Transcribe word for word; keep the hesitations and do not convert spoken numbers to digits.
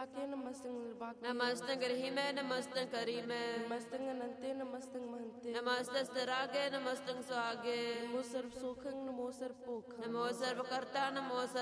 निर्वाक्य नमस्तंग निर्वाक्य नमस्तं गृहिमे नमस्तं करीमे नमस्तंग अनंते नमस्तंग महंते नमस्तस्तरागे नमस्तं स्वागे नमो सर्व सुखं नमो सर्व पोखं नमो सर्वकर्ता नमो